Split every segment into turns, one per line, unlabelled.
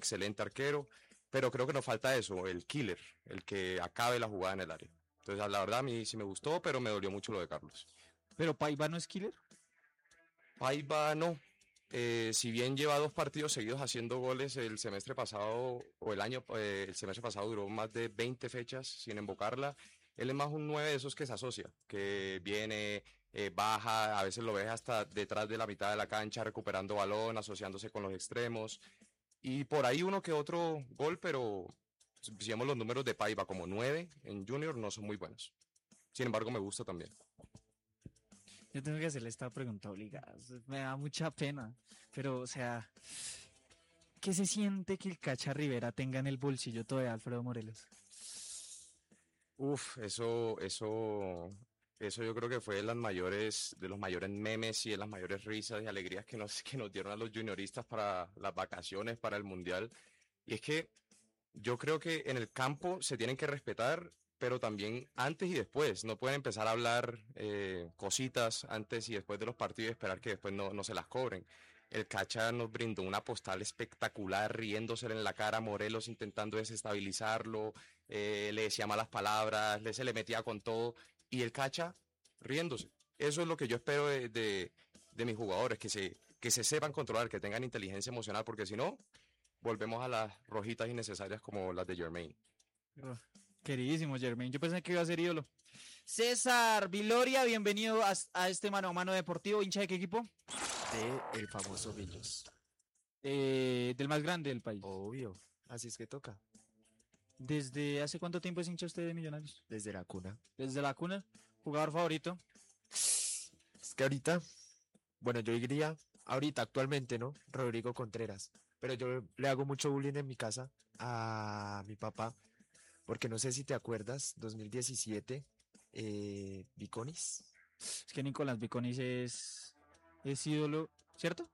excelente arquero, pero creo que nos falta eso, el killer, el que acabe la jugada en el área. Entonces, la verdad, a mí sí me gustó, pero me dolió mucho lo de Carlos.
Pero Paiva no es killer.
Paiva no. Si bien lleva 2 partidos seguidos haciendo goles el semestre pasado, o el semestre pasado duró más de 20 fechas sin invocarla. Él es más un 9 de esos que se asocia, que viene, baja, a veces lo ves hasta detrás de la mitad de la cancha recuperando balón, asociándose con los extremos. Y por ahí uno que otro gol, pero si vemos los números de Paiva como 9 en Junior, no son muy buenos. Sin embargo, me gusta también.
Yo tengo que hacerle esta pregunta obligada. Me da mucha pena. Pero, o sea, ¿qué se siente que el Cacha Rivera tenga en el bolsillo todavía a Alfredo Morelos?
Uf, eso yo creo que fue de los mayores memes y de las mayores risas y alegrías que nos dieron a los junioristas para las vacaciones, para el mundial. Y es que yo creo que en el campo se tienen que respetar, pero también antes y después. No pueden empezar a hablar cositas antes y después de los partidos y esperar que después no se las cobren. El Cacha nos brindó una postal espectacular, riéndosele en la cara a Morelos, intentando desestabilizarlo, le decía malas palabras, se le metía con todo, y el Cacha riéndose. Eso es lo que yo espero de mis jugadores, que se sepan controlar, que tengan inteligencia emocional, porque si no, volvemos a las rojitas innecesarias como las de Jermaine.
Uf, queridísimo Jermaine, yo pensé que iba a ser ídolo. César Viloria, bienvenido a este mano a mano deportivo. ¿Hincha de qué equipo?
De el famoso Millos.
Del más grande del país.
Obvio, así es que toca.
¿Desde hace cuánto tiempo es hincha usted de Millonarios?
Desde la cuna.
Desde la cuna. ¿Jugador favorito?
Es que ahorita, bueno, yo diría, ahorita actualmente, ¿no? Rodrigo Contreras. Pero yo le hago mucho bullying en mi casa a mi papá, porque no sé si te acuerdas, 2017, Viconis.
Es que Nicolás Viconis es ídolo, ¿cierto?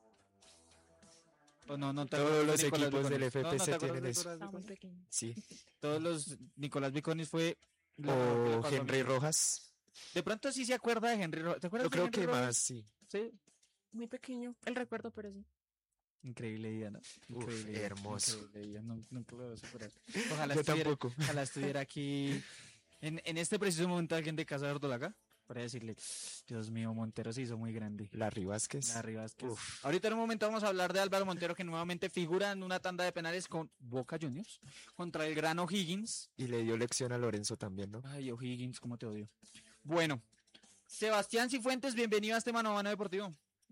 ¿O no te
Todos
acuerdas de
los
Nicolás
equipos del
Viconis? No, ¿no te
FPC
acuerdas
tienen
de
eso.
Nicolás
Estaba muy
Viconis?
pequeño.
Sí.
Todos los Nicolás Viconis fue lo mejor que le
O
pasó a
Henry
Millonarios.
Rojas.
De pronto sí se acuerda de Henry Rojas. ¿Te acuerdas
Yo
de
creo
Henry
que
Rojas?
más, sí.
Sí.
Muy pequeño el recuerdo, pero sí.
Increíble día, ¿no? Increíble día,
hermoso.
increíble día, nunca lo voy a superar. Ojalá
Yo
estuviera,
tampoco.
ojalá estuviera aquí en este preciso momento alguien de Casa de Ordolaga para decirle, Dios mío, Montero se hizo muy grande.
Larry Vázquez.
Larry Vázquez.
Uf.
Ahorita en un momento vamos a hablar de Álvaro Montero, que nuevamente figura en una tanda de penales con Boca Juniors contra el gran O'Higgins.
Y le dio lección a Lorenzo también, ¿no?
Ay, O'Higgins, cómo te odio. Bueno, Sebastián Cifuentes, bienvenido a este mano a mano deportivo.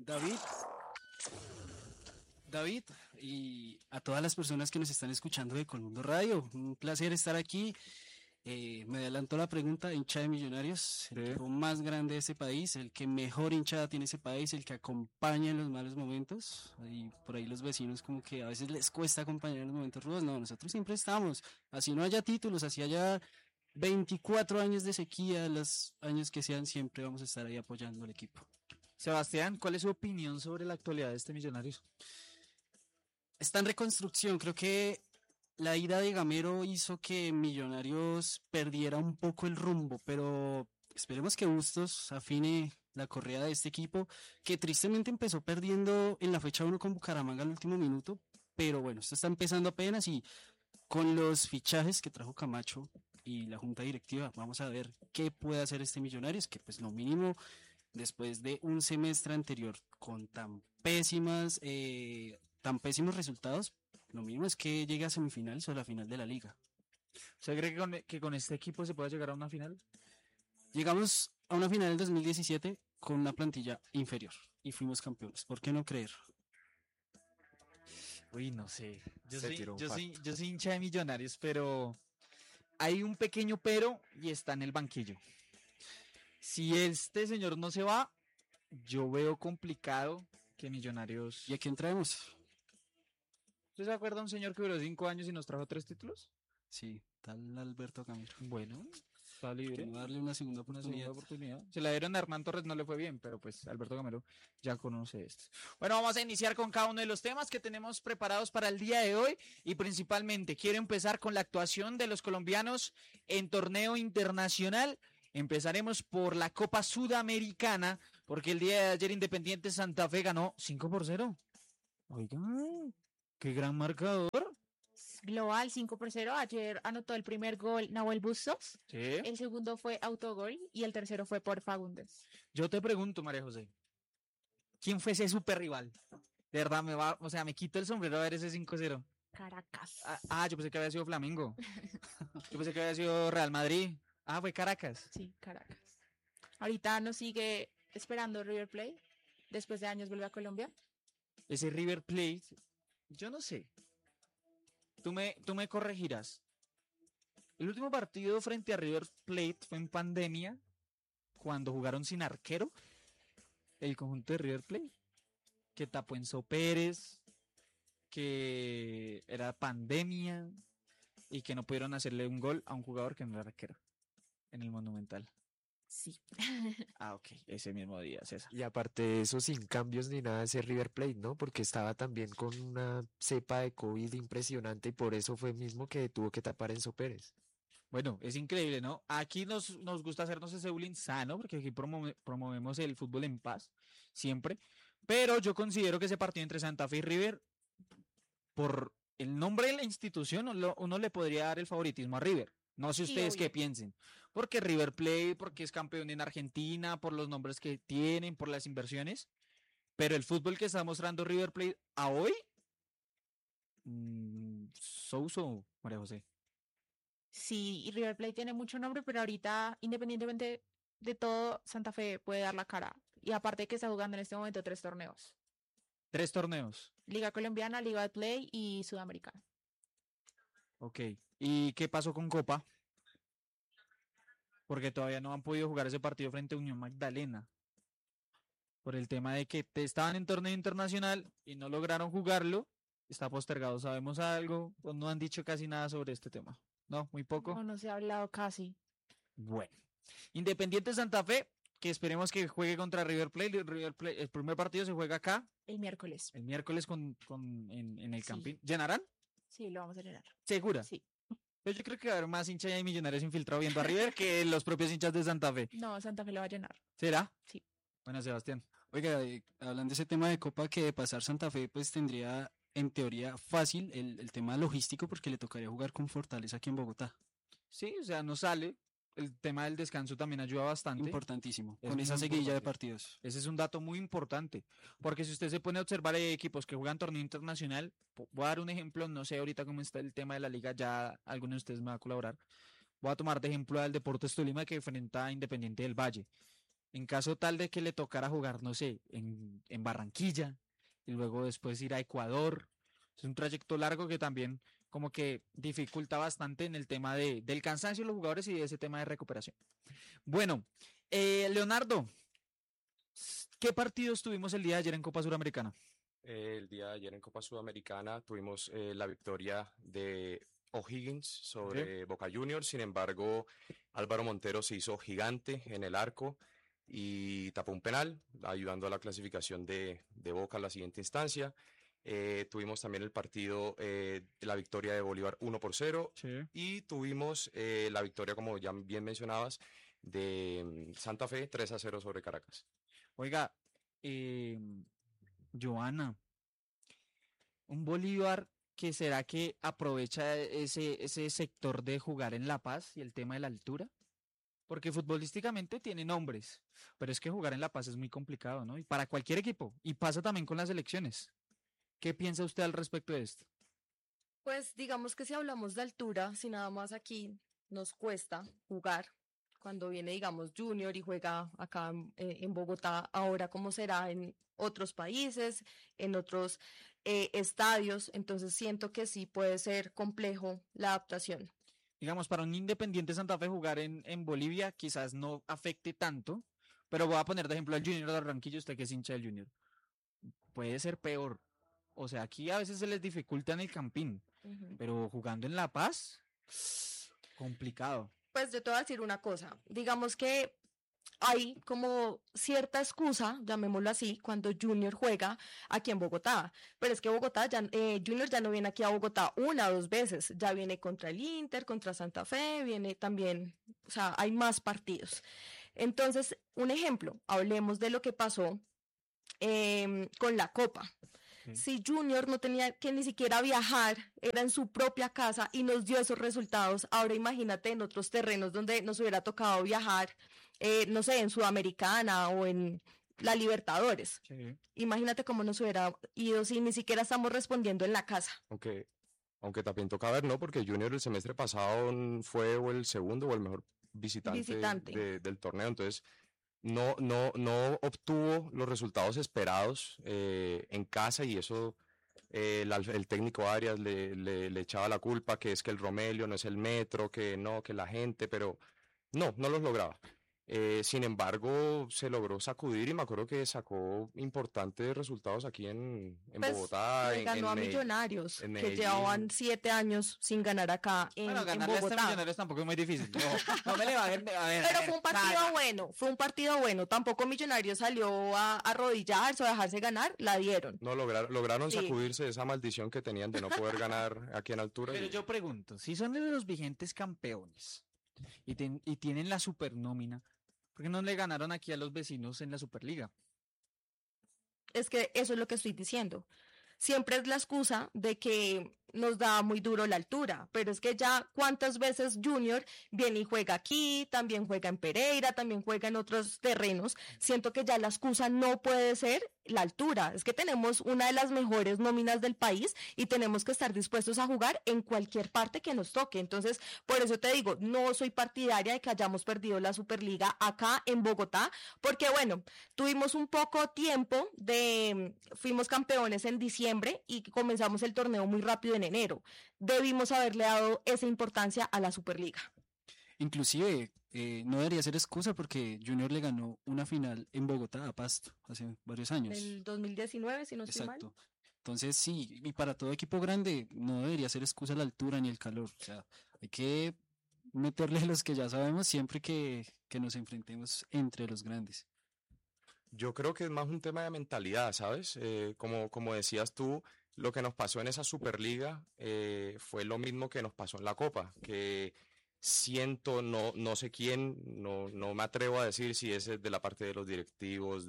David, y a todas las personas que nos están escuchando de Colmundo Radio, un placer estar aquí. Me adelanto la pregunta, hincha de Millonarios, el equipo más grande de este país, el que mejor hinchada tiene ese país, el que acompaña en los malos momentos, y por ahí los vecinos como que a veces les cuesta acompañar en los momentos rudos. No, nosotros siempre estamos, así no haya títulos, así haya 24 años de sequía, los años que sean, siempre vamos a estar ahí apoyando al equipo.
Sebastián, ¿cuál es su opinión sobre la actualidad de este Millonarios?
Está en reconstrucción, creo que la ida de Gamero hizo que Millonarios perdiera un poco el rumbo, pero esperemos que Bustos afine la correa de este equipo, que tristemente empezó perdiendo en la fecha 1 con Bucaramanga al último minuto, pero bueno, esto está empezando apenas y con los fichajes que trajo Camacho y la junta directiva, vamos a ver qué puede hacer este Millonarios, que pues lo mínimo después de un semestre anterior con tan pésimos resultados, lo mínimo es que llegue a semifinales o a la final de la liga.
¿Usted cree que con este equipo se puede llegar a una final?
Llegamos a una final del 2017 con una plantilla inferior y fuimos campeones. ¿Por qué no creer?
Uy, no sé.
Se tiró un
Yo soy hincha de Millonarios, pero hay un pequeño pero y está en el banquillo. Si este señor no se va, yo veo complicado que Millonarios...
¿Y a quién traemos?
¿Usted se acuerda de un señor que duró 5 años y nos trajo 3 títulos?
Sí, tal Alberto Camero.
Bueno, está
¿Por
libre.
qué no darle una segunda
Una segunda
oportunidad?
oportunidad. Se la dieron a Hernán Torres, no le fue bien, pero pues Alberto Gamero ya conoce esto. Bueno, vamos a iniciar con cada uno de los temas que tenemos preparados para el día de hoy y principalmente quiero empezar con la actuación de los colombianos en torneo internacional. Empezaremos por la Copa Sudamericana, porque el día de ayer Independiente Santa Fe ganó 5-0. Oigan, Qué gran marcador.
Global 5-0. Ayer anotó el primer gol Nahuel Bustos.
Sí.
El segundo fue autogol y el tercero fue por Fagundes.
Yo te pregunto, María José, ¿quién fue ese super rival? De verdad, me quito el sombrero a ver ese 5-0.
Caracas.
Yo pensé que había sido Flamengo. Yo pensé que había sido Real Madrid. Fue Caracas.
Sí, Caracas. Ahorita nos sigue esperando River Plate. Después de años vuelve a Colombia.
Ese River Plate, yo no sé. Tú me corregirás. El último partido frente a River Plate fue en pandemia, cuando jugaron sin arquero, el conjunto de River Plate, que tapó Enzo Pérez, que era pandemia y que no pudieron hacerle un gol a un jugador que no era arquero en el Monumental.
Sí.
Ok, ese mismo día, César.
Y aparte de eso, sin cambios ni nada, ese River Plate, ¿no? Porque estaba también con una cepa de COVID impresionante y por eso fue mismo que tuvo que tapar Enzo Pérez.
Bueno, es increíble, ¿no? Aquí nos gusta hacernos ese bullying sano, porque aquí promovemos el fútbol en paz, siempre. Pero yo considero que ese partido entre Santa Fe y River, por el nombre de la institución, uno le podría dar el favoritismo a River. No sé
Sí,
ustedes qué
obvio.
piensen. Porque River Plate, porque es campeón en Argentina, por los nombres que tienen, por las inversiones. Pero el fútbol que está mostrando River Plate a hoy, so, María José.
Sí, y River Plate tiene mucho nombre, pero ahorita, independientemente de todo, Santa Fe puede dar la cara. Y aparte que está jugando en este momento 3 torneos.
3 torneos.
Liga Colombiana, Liga de Play y Sudamericana.
Ok. ¿Y qué pasó con Copa? Porque todavía no han podido jugar ese partido frente a Unión Magdalena. Por el tema de que estaban en torneo internacional y no lograron jugarlo. Está postergado. ¿Sabemos algo? ¿O no han dicho casi nada sobre este tema? No, muy poco.
No se ha hablado casi.
Bueno. Independiente Santa Fe, que esperemos que juegue contra River Plate. El primer partido se juega acá,
El miércoles.
el miércoles en el
Sí.
Campín. ¿Llenarán?
Sí, lo vamos a llenar.
¿Segura?
Sí.
Pero yo creo que va a haber más hinchas y millonarios infiltrados viendo a River que los propios hinchas de Santa Fe.
No, Santa Fe lo va a llenar.
¿Será?
Sí.
Bueno, Sebastián.
Oiga, hablando de ese tema de Copa, que de pasar Santa Fe, pues tendría en teoría fácil el tema logístico porque le tocaría jugar con Fortaleza aquí en Bogotá.
Sí, o sea, no sale. El tema del descanso también ayuda bastante.
Importantísimo,
Es
con esa
muy
seguidilla de
importante.
partidos.
Ese es un dato muy importante, porque si usted se pone a observar equipos que juegan torneo internacional, voy a dar un ejemplo, no sé ahorita cómo está el tema de la liga, ya alguno de ustedes me va a colaborar. Voy a tomar de ejemplo al Deportes Tolima que enfrenta a Independiente del Valle. En caso tal de que le tocara jugar, no sé, en Barranquilla, y luego después ir a Ecuador, es un trayecto largo que también como que dificulta bastante en el tema del cansancio de los jugadores y de ese tema de recuperación. Bueno, Leonardo, ¿qué partidos tuvimos el día de ayer en Copa Suramericana?
El día de ayer en Copa Sudamericana tuvimos la victoria de O'Higgins sobre Boca Juniors. Sin embargo, Álvaro Montero se hizo gigante en el arco y tapó un penal, ayudando a la clasificación de Boca a la siguiente instancia. Tuvimos también el partido, la victoria de Bolívar 1-0
Sí.
y tuvimos la victoria, como ya bien mencionabas, de Santa Fe 3-0 sobre Caracas.
Oiga, Joana, un Bolívar que será que aprovecha ese sector de jugar en La Paz y el tema de la altura, porque futbolísticamente tiene nombres, pero es que jugar en La Paz es muy complicado, ¿no? Y para cualquier equipo, y pasa también con las elecciones. ¿Qué piensa usted al respecto de esto?
Pues digamos que si hablamos de altura, si nada más aquí nos cuesta jugar, cuando viene, digamos, Junior y juega acá en Bogotá, ahora cómo será en otros países, en otros estadios, entonces siento que sí puede ser complejo la adaptación.
Digamos, para un Independiente Santa Fe jugar en Bolivia quizás no afecte tanto, pero voy a poner de ejemplo al Junior de Barranquilla, usted que es hincha del Junior. Puede ser peor. O sea, aquí a veces se les dificulta en el Campín, pero jugando en La Paz, complicado.
Pues yo te voy a decir una cosa, digamos que hay como cierta excusa, llamémoslo así, cuando Junior juega aquí en Bogotá, pero es que Bogotá ya, Junior ya no viene aquí a Bogotá 1 o 2 veces, ya viene contra el Inter, contra Santa Fe, viene también, o sea, hay más partidos. Entonces, un ejemplo, hablemos de lo que pasó con la Copa. Si Junior no tenía que ni siquiera viajar, era en su propia casa y nos dio esos resultados, ahora imagínate en otros terrenos donde nos hubiera tocado viajar, no sé, en Sudamericana o en la Libertadores.
Sí.
Imagínate cómo nos hubiera ido si ni siquiera estamos respondiendo en la casa.
Aunque también toca ver, ¿no? Porque Junior el semestre pasado fue o el segundo o el mejor visitante. Del torneo, entonces no obtuvo los resultados esperados en casa y eso el técnico Arias le echaba la culpa, que es que el Romelio no es el metro, que no, que la gente, pero no los lograba. Sin embargo, se logró sacudir y me acuerdo que sacó importantes resultados aquí en
Pues,
Bogotá.
le ganó a
Medellín.
Millonarios,
en
que
Medellín.
llevaban 7 años sin ganar acá en,
Bueno,
en
ganarle a este
Bogotá.
Millonarios tampoco es muy difícil. No me le bajen. A ver,
Pero fue un partido bueno, fue un partido bueno. Tampoco Millonarios salió a arrodillarse o a dejarse ganar, la dieron.
No, lograron
Sí.
sacudirse de esa maldición que tenían de no poder ganar aquí en altura.
Pero
y-
yo pregunto, si son de los vigentes campeones y tienen la supernómina, ¿por qué no le ganaron aquí a los vecinos en la Superliga?
Es que eso es lo que estoy diciendo. Siempre es la excusa de que nos da muy duro la altura, pero es que ya cuántas veces Junior viene y juega aquí, también juega en Pereira, también juega en otros terrenos. Siento que ya la excusa no puede ser la altura. Es que tenemos una de las mejores nóminas del país y tenemos que estar dispuestos a jugar en cualquier parte que nos toque. Entonces, por eso te digo, no soy partidaria de que hayamos perdido la Superliga acá en Bogotá, porque bueno, tuvimos un poco tiempo fuimos campeones en diciembre y comenzamos el torneo muy rápido en enero. Debimos haberle dado esa importancia a la Superliga.
Inclusive, no debería ser excusa porque Junior le ganó una final en Bogotá a Pasto hace varios años.
El 2019, si no estoy mal.
Exacto. Entonces sí, y para todo equipo grande no debería ser excusa la altura ni el calor. O sea, hay que meterle los que ya sabemos siempre que nos enfrentemos entre los grandes.
Yo creo que es más un tema de mentalidad, ¿sabes? Como decías tú, lo que nos pasó en esa Superliga fue lo mismo que nos pasó en la Copa, que siento, no sé quién, no me atrevo a decir si es de la parte de los directivos,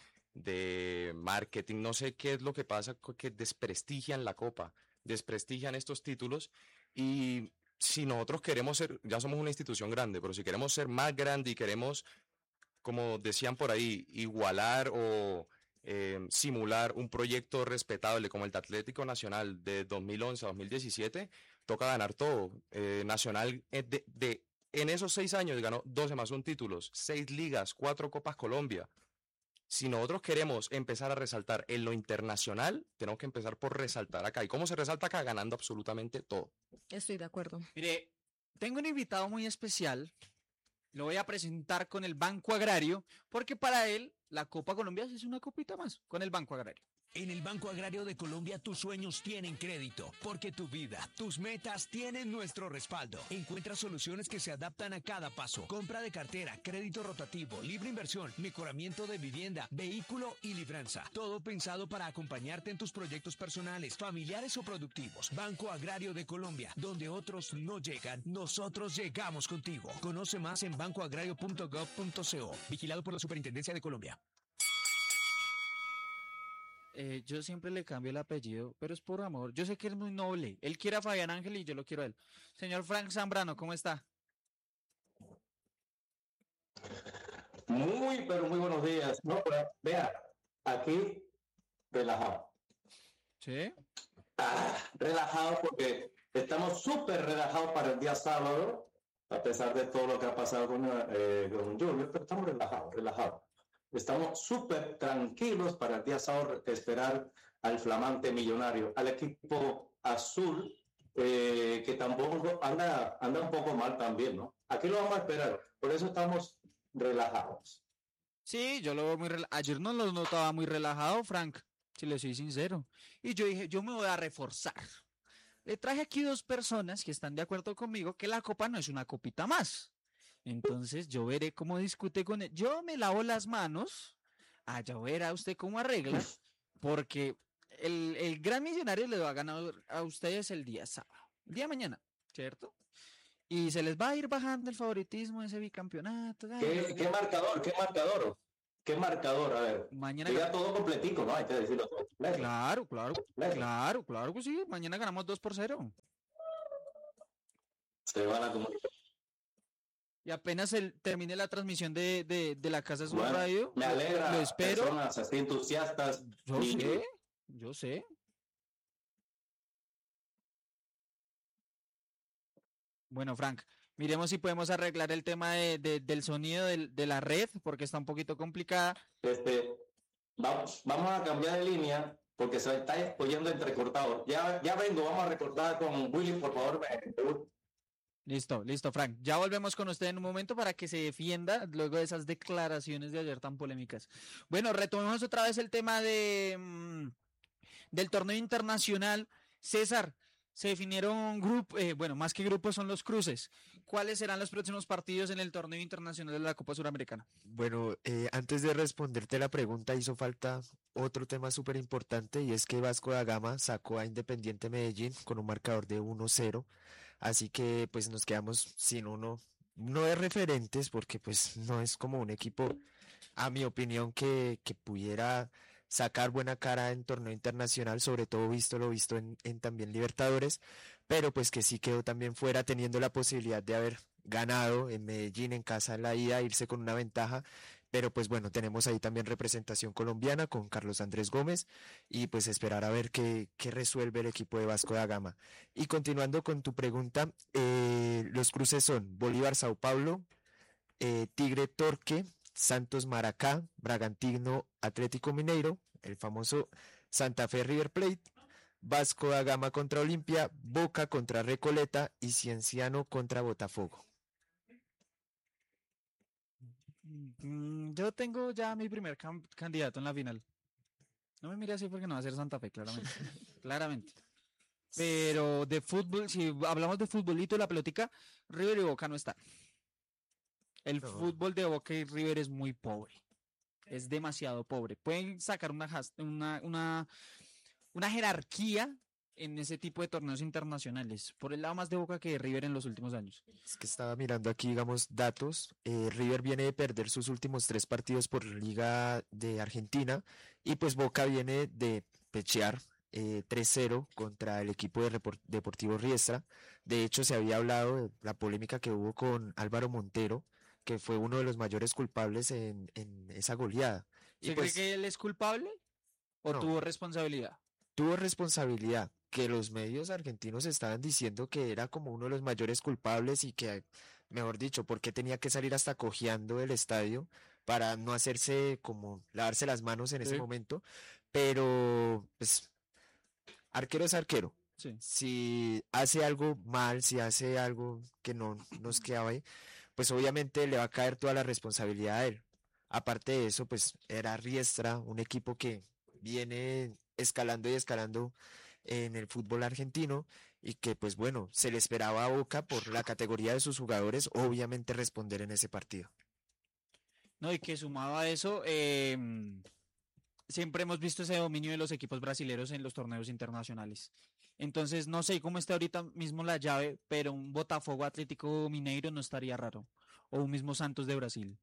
de marketing, no sé qué es lo que pasa, que desprestigian la Copa, desprestigian estos títulos y si nosotros queremos ser, ya somos una institución grande, pero si queremos ser más grande y queremos, como decían por ahí, igualar o simular un proyecto respetable como el de Atlético Nacional de 2011 a 2017, toca ganar todo. Nacional en esos 6 años ganó 12 más 1 títulos, 6 ligas, 4 Copas Colombia. Si nosotros queremos empezar a resaltar en lo internacional, tenemos que empezar por resaltar acá. ¿Y cómo se resalta acá? Ganando absolutamente todo.
Estoy de acuerdo.
Mire, tengo un invitado muy especial. Lo voy a presentar con el Banco Agrario, porque para él la Copa Colombia es una copita más con el Banco Agrario.
En el Banco Agrario de Colombia tus sueños tienen crédito, porque tu vida, tus metas tienen nuestro respaldo. Encuentra soluciones que se adaptan a cada paso. Compra de cartera, crédito rotativo, libre inversión, mejoramiento de vivienda, vehículo y libranza. Todo pensado para acompañarte en tus proyectos personales, familiares o productivos. Banco Agrario de Colombia, donde otros no llegan, nosotros llegamos contigo. Conoce más en bancoagrario.gov.co. Vigilado por la Superintendencia de Colombia.
Yo siempre le cambio el apellido, pero es por amor. Yo sé que es muy noble. Él quiere a Fabián Ángel y yo lo quiero a él. Señor Frank Zambrano, ¿cómo está?
Pero muy buenos días. No, pero vea, aquí relajado.
¿Sí?
Relajado porque estamos súper relajados para el día sábado, a pesar de todo lo que ha pasado con Junior, pero estamos relajados. Estamos súper tranquilos para el día sábado esperar al flamante Millonario, al equipo azul, que tampoco anda un poco mal también, ¿no? Aquí lo vamos a esperar, por eso estamos relajados.
Sí, yo lo veo muy relajado. Ayer no lo notaba muy relajado, Frank, si le soy sincero. Y yo dije, yo me voy a reforzar. Le traje aquí 2 personas que están de acuerdo conmigo que la copa no es una copita más. Entonces yo veré cómo discute con él. Yo me lavo las manos. Ya verá usted cómo arregla. Porque el gran Millonario le va a ganar a ustedes el día sábado. El día de mañana, ¿cierto? Y se les va a ir bajando el favoritismo de ese bicampeonato.
¿Qué marcador? ¿Qué marcador? A ver,
Mañana
diga todo completico, ¿no? Hay que decirlo todo completo.
Claro que sí. Mañana ganamos 2-0.
Se van a comunicar.
Y apenas termine la transmisión de la Casa Azul
Bueno,
Radio,
me alegra,
lo espero.
personas así entusiastas.
Yo sé. Bueno, Frank, miremos si podemos arreglar el tema del sonido de la red, porque está un poquito complicada.
Vamos a cambiar de línea porque se está oyendo entrecortado. Ya vengo, vamos a recortar con Willy, por favor.
Listo, Frank. Ya volvemos con usted en un momento para que se defienda luego de esas declaraciones de ayer tan polémicas. Bueno, retomemos otra vez el tema del torneo internacional. César, se definieron grupos, bueno, más que grupos son los cruces. ¿Cuáles serán los próximos partidos en el torneo internacional de la Copa Suramericana?
Bueno, antes de responderte la pregunta, hizo falta otro tema súper importante y es que Vasco da Gama sacó a Independiente Medellín con un marcador de 1-0. Así que pues nos quedamos sin uno, no de referentes, porque pues no es como un equipo, a mi opinión, que pudiera sacar buena cara en torneo internacional, sobre todo lo visto en también Libertadores, pero pues que sí quedó también fuera teniendo la posibilidad de haber ganado en Medellín en casa en la ida, irse con una ventaja. Pero pues bueno, tenemos ahí también representación colombiana con Carlos Andrés Gómez y pues esperar a ver qué resuelve el equipo de Vasco da Gama. Y continuando con tu pregunta, los cruces son Bolívar Sao Paulo, Tigre Torque, Santos Maracá, Bragantino Atlético Mineiro, el famoso Santa Fe River Plate, Vasco da Gama contra Olimpia, Boca contra Recoleta y Cienciano contra Botafogo.
Yo tengo ya mi primer candidato en la final. No me mire así porque no va a ser Santa Fe, claramente. Claramente. Pero de fútbol, si hablamos de futbolito y la pelotica, River y Boca no están. El fútbol de Boca y River es muy pobre. Es demasiado pobre. Pueden sacar una jerarquía en ese tipo de torneos internacionales, por el lado más de Boca que de River en los últimos años.
Es que estaba mirando aquí, digamos, datos. River viene de perder sus últimos 3 partidos por Liga de Argentina y pues Boca viene de pechear 3-0 contra el equipo de Deportivo Riestra. De hecho, se había hablado de la polémica que hubo con Álvaro Montero, que fue uno de los mayores culpables en esa goleada.
¿Se cree que él es culpable o tuvo responsabilidad?
Tuvo responsabilidad, que los medios argentinos estaban diciendo que era como uno de los mayores culpables y que, mejor dicho, porque tenía que salir hasta cojeando el estadio para no hacerse como lavarse las manos en ese momento, pero pues arquero es arquero.
Sí.
Si hace algo mal, si hace algo que no nos queda ahí, pues obviamente le va a caer toda la responsabilidad a él. Aparte de eso, pues era Riestra, un equipo que viene escalando y escalando en el fútbol argentino y que pues bueno, se le esperaba a Boca por la categoría de sus jugadores, obviamente responder en ese partido.
No, y que sumado a eso, siempre hemos visto ese dominio de los equipos brasileños en los torneos internacionales. Entonces, no sé cómo está ahorita mismo la llave, pero un Botafogo Atlético Mineiro no estaría raro. O un mismo Santos de Brasil.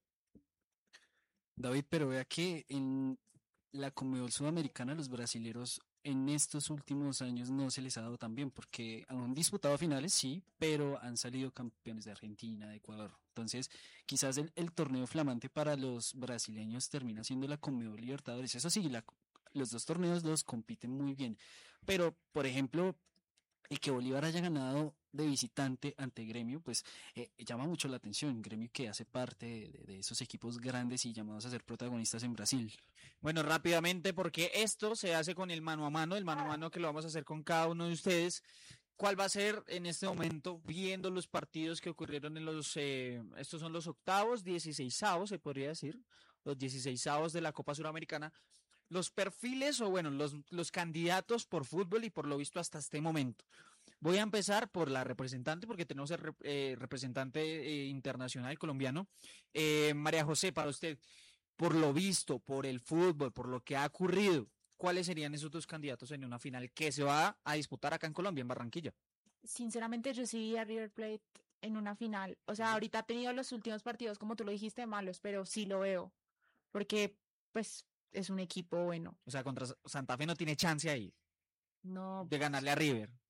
David, pero vea que en la Conmebol Sudamericana los brasileros en estos últimos años no se les ha dado tan bien porque han disputado finales, sí, pero han salido campeones de Argentina, de Ecuador. Entonces, quizás el torneo flamante para los brasileños termina siendo la Conmebol Libertadores. Eso sí, los dos torneos los compiten muy bien. Pero, por ejemplo, el que Bolívar haya ganado de visitante ante Gremio, pues llama mucho la atención. Gremio que hace parte de esos equipos grandes y llamados a ser protagonistas en Brasil.
Bueno, rápidamente, porque esto se hace con el mano a mano que lo vamos a hacer con cada uno de ustedes. ¿Cuál va a ser en este momento, viendo los partidos que ocurrieron en estos son los octavos, 16avos, se podría decir, los 16avos de la Copa Suramericana, los perfiles o bueno, los candidatos por fútbol y por lo visto hasta este momento? Voy a empezar por la representante, porque tenemos el representante internacional colombiano. María José, para usted, por lo visto, por el fútbol, por lo que ha ocurrido, ¿cuáles serían esos dos candidatos en una final que se va a disputar acá en Colombia, en Barranquilla?
Sinceramente, yo sí vi a River Plate en una final. O sea, ahorita ha tenido los últimos partidos, como tú lo dijiste, malos, pero sí lo veo. porque pues es un equipo bueno.
O sea, contra Santa Fe no tiene chance ahí
No,
de ganarle a River.